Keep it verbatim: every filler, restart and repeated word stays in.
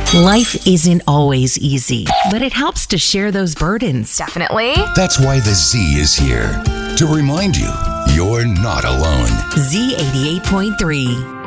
Life isn't always easy, but it helps to share those burdens. Definitely. That's why the Z is here, to remind you you're not alone. Z eighty-eight point three.